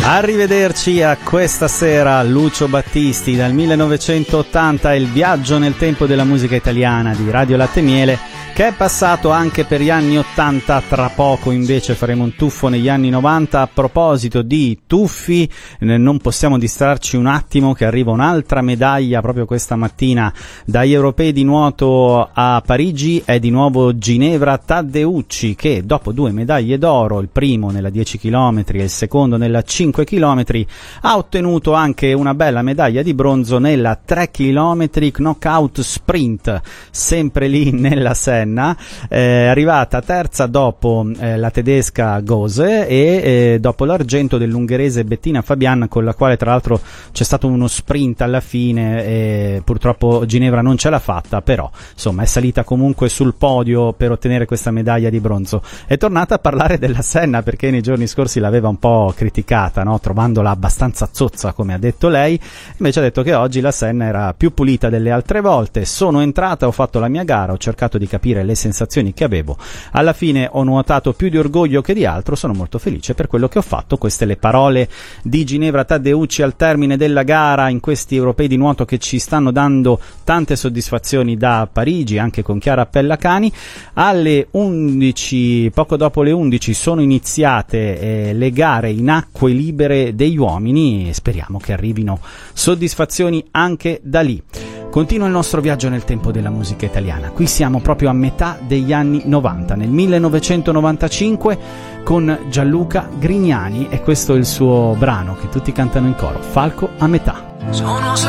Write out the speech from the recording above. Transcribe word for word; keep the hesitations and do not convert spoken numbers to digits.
Arrivederci a questa sera, Lucio Battisti, dal millenovecentottanta, il viaggio nel tempo della musica italiana di Radio Latte Miele, che è passato anche per gli anni ottanta. Tra poco invece faremo un tuffo negli anni novanta. A proposito di tuffi, non possiamo distrarci un attimo che arriva un'altra medaglia proprio questa mattina dagli europei di nuoto a Parigi. È di nuovo Ginevra Taddeucci che dopo due medaglie d'oro, il primo nella dieci chilometri e il secondo nella cinque chilometri, ha ottenuto anche una bella medaglia di bronzo nella tre chilometri knockout sprint, sempre lì nella Senna. È eh, arrivata terza dopo eh, la tedesca Gose e eh, dopo l'argento dell'ungherese Bettina Fabian, con la quale tra l'altro c'è stato uno sprint alla fine e purtroppo Ginevra non ce l'ha fatta, però insomma è salita comunque sul podio per ottenere questa medaglia di bronzo. È tornata a parlare della Senna perché nei giorni scorsi l'aveva un po' criticata, no? Trovandola abbastanza zozza, come ha detto lei. Invece ha detto che oggi la Senna era più pulita delle altre volte. Sono entrata, ho fatto la mia gara, ho cercato di capire le sensazioni che avevo, alla fine ho nuotato più di orgoglio che di altro, sono molto felice per quello che ho fatto. Queste le parole di Ginevra Taddeucci al termine della gara in questi europei di nuoto che ci stanno dando tante soddisfazioni da Parigi, anche con Chiara Pellacani. Alle undici, poco dopo le undici, sono iniziate eh, le gare in acque libere degli uomini e speriamo che arrivino soddisfazioni anche da lì. Continua il nostro viaggio nel tempo della musica italiana. Qui siamo proprio a metà degli anni novanta, nel millenovecentonovantacinque, con Gianluca Grignani, e questo è il suo brano che tutti cantano in coro, Falco a metà. Sono